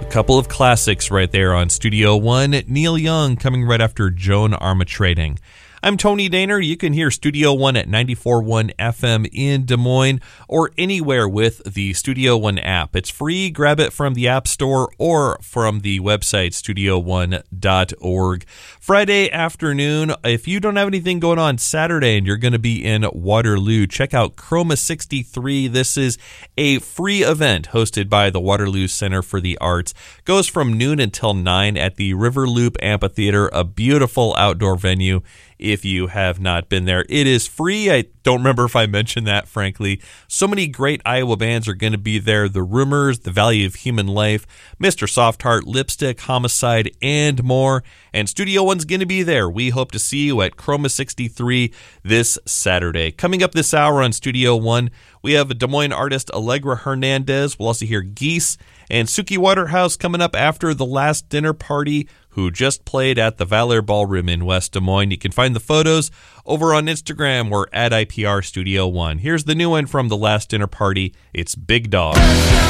Couple of classics right there on Studio One. Neil Young coming right after Joan Armatrading. I'm Tony Daner. You can hear Studio One at 94.1 FM in Des Moines or anywhere with the Studio One app. It's free. Grab it from the App Store or from the website studio1.org. Friday afternoon, if you don't have anything going on Saturday and you're going to be in Waterloo, check out Chroma 63. This is a free event hosted by the Waterloo Center for the Arts. Goes from noon until 9 at the River Loop Amphitheater, a beautiful outdoor venue. If you have not been there, it is free. I don't remember if I mentioned that, frankly. So many great Iowa bands are going to be there. The Rumors, The Value of Human Life, Mr. Softheart, Lipstick, Homicide, and more. And Studio One's going to be there. We hope to see you at Chroma 63 this Saturday. Coming up this hour on Studio One, we have a Des Moines artist, Allegra Hernandez. We'll also hear Geese and Suki Waterhouse coming up after The Last Dinner Party, who just played at the Valor Ballroom in West Des Moines. You can find the photos over on Instagram. We're at IPR Studio One. Here's the new one from The Last Dinner Party. It's Big Dog.